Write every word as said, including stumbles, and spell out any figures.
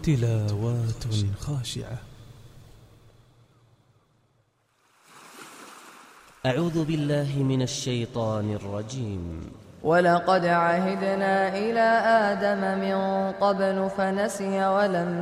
تلاوات خاشعة. أعوذ بالله من الشيطان الرجيم. ولقد عهدنا إلى آدم من قبل فنسي ولم